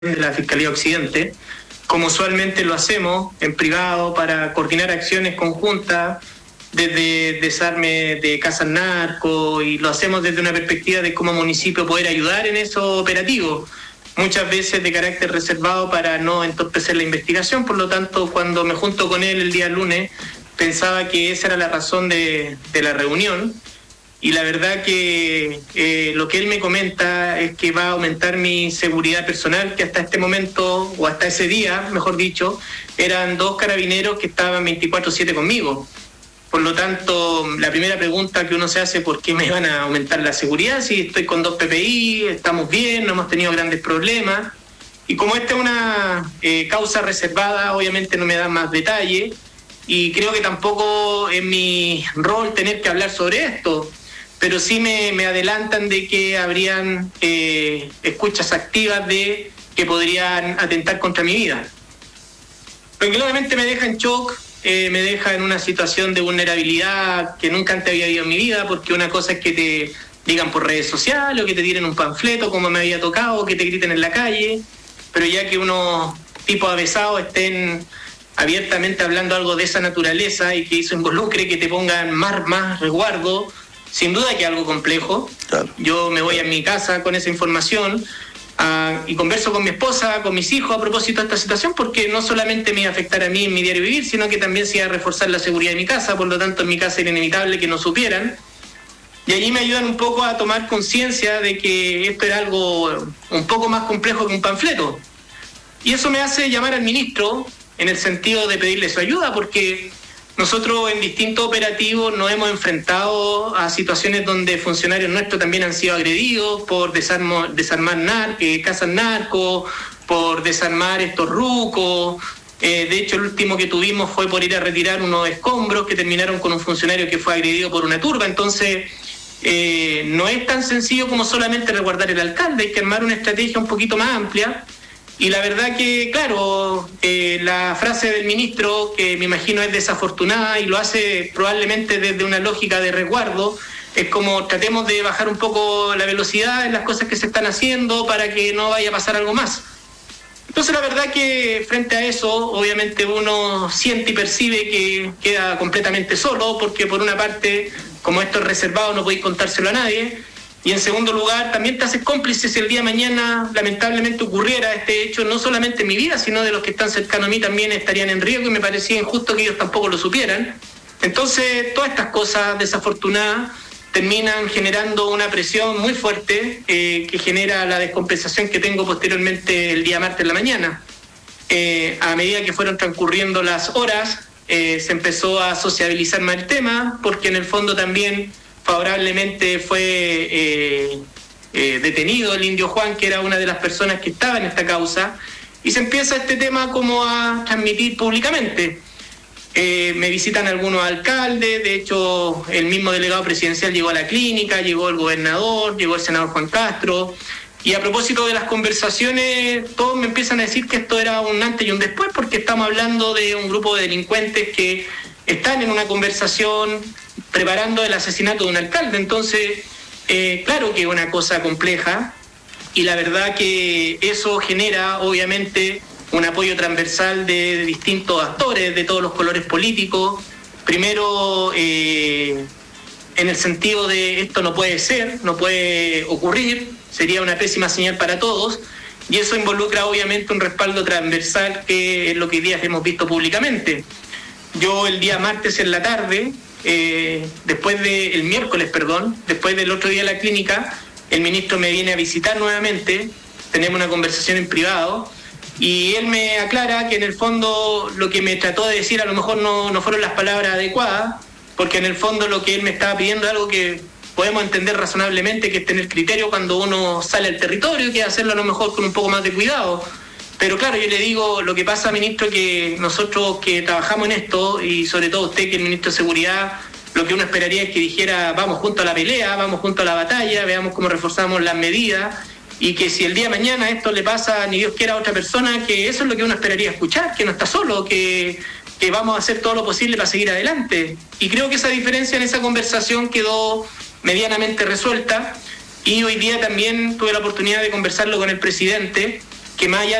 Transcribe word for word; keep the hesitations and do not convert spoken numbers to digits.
de la Fiscalía Occidente, como usualmente lo hacemos en privado para coordinar acciones conjuntas desde desarme de casas narco, y lo hacemos desde una perspectiva de cómo municipio poder ayudar en esos operativos, muchas veces de carácter reservado para no entorpecer la investigación. Por lo tanto, cuando me junto con él el día lunes, pensaba que esa era la razón de, de la reunión. Y la verdad que eh, lo que él me comenta es que va a aumentar mi seguridad personal, que hasta este momento, o hasta ese día, mejor dicho, eran dos carabineros que estaban veinticuatro siete conmigo. Por lo tanto, la primera pregunta que uno se hace, ¿por qué me van a aumentar la seguridad? Si estoy con dos P P I, estamos bien, no hemos tenido grandes problemas. Y como esta es una eh, causa reservada, obviamente no me dan más detalle, y creo que tampoco es mi rol tener que hablar sobre esto. Pero sí me, me adelantan de que habrían eh, escuchas activas de que podrían atentar contra mi vida. Lo que claramente me deja en shock, eh, me deja en una situación de vulnerabilidad que nunca antes había habido en mi vida, porque una cosa es que te digan por redes sociales o que te tiren un panfleto como me había tocado, o que te griten en la calle, pero ya que unos tipos avesados estén abiertamente hablando algo de esa naturaleza y que eso involucre que te pongan más, más resguardo, sin duda que es algo complejo. Claro. Yo me voy a mi casa con esa información uh, y converso con mi esposa, con mis hijos a propósito de esta situación, porque no solamente me iba a afectar a mí en mi diario vivir, sino que también se iba a reforzar la seguridad de mi casa. Por lo tanto, en mi casa era inevitable que no supieran. Y allí me ayudan un poco a tomar conciencia de que esto era algo un poco más complejo que un panfleto. Y eso me hace llamar al ministro en el sentido de pedirle su ayuda, porque nosotros en distintos operativos nos hemos enfrentado a situaciones donde funcionarios nuestros también han sido agredidos por desarmo, desarmar nar, eh, casas narcos, por desarmar estos rucos. Eh, de hecho, el último que tuvimos fue por ir a retirar unos escombros que terminaron con un funcionario que fue agredido por una turba. Entonces, eh, no es tan sencillo como solamente resguardar el alcalde, hay que armar una estrategia un poquito más amplia. Y la verdad que, claro, eh, la frase del ministro, que me imagino es desafortunada y lo hace probablemente desde una lógica de resguardo, es como tratemos de bajar un poco la velocidad en las cosas que se están haciendo para que no vaya a pasar algo más. Entonces la verdad que frente a eso, obviamente uno siente y percibe que queda completamente solo, porque por una parte, como esto es reservado, no podéis contárselo a nadie. Y en segundo lugar, también te haces cómplice si el día de mañana lamentablemente ocurriera este hecho, no solamente en mi vida, sino de los que están cercanos a mí también estarían en riesgo, y me parecía injusto que ellos tampoco lo supieran. Entonces, todas estas cosas desafortunadas terminan generando una presión muy fuerte eh, que genera la descompensación que tengo posteriormente el día martes en la mañana. Eh, a medida que fueron transcurriendo las horas, eh, se empezó a sociabilizar más el tema, porque en el fondo también favorablemente fue eh, eh, detenido el Indio Juan, que era una de las personas que estaba en esta causa, y se empieza este tema como a transmitir públicamente. Eh, me visitan algunos alcaldes, de hecho el mismo delegado presidencial llegó a la clínica, llegó el gobernador, llegó el senador Juan Castro, y a propósito de las conversaciones, todos me empiezan a decir que esto era un antes y un después, porque estamos hablando de un grupo de delincuentes que están en una conversación preparando el asesinato de un alcalde. Entonces, eh, claro que es una cosa compleja, y la verdad que eso genera obviamente un apoyo transversal de distintos actores de todos los colores políticos. Primero, eh, en el sentido de esto no puede ser, no puede ocurrir, sería una pésima señal para todos, y eso involucra obviamente un respaldo transversal, que es lo que hoy día hemos visto públicamente. Yo el día martes en la tarde, eh, después de, el miércoles, perdón, después del otro día de la clínica, el ministro me viene a visitar nuevamente, tenemos una conversación en privado, y él me aclara que en el fondo lo que me trató de decir a lo mejor no, no fueron las palabras adecuadas, porque en el fondo lo que él me estaba pidiendo es algo que podemos entender razonablemente, que es tener criterio cuando uno sale al territorio, y que hacerlo a lo mejor con un poco más de cuidado. Pero claro, yo le digo, lo que pasa, ministro, que nosotros que trabajamos en esto, y sobre todo usted, que es el ministro de Seguridad, lo que uno esperaría es que dijera, vamos junto a la pelea, vamos junto a la batalla, veamos cómo reforzamos las medidas, y que si el día de mañana esto le pasa, ni Dios quiera, a otra persona, que eso es lo que uno esperaría escuchar, que no está solo, que, que vamos a hacer todo lo posible para seguir adelante. Y creo que esa diferencia en esa conversación quedó medianamente resuelta, y hoy día también tuve la oportunidad de conversarlo con el presidente, que más allá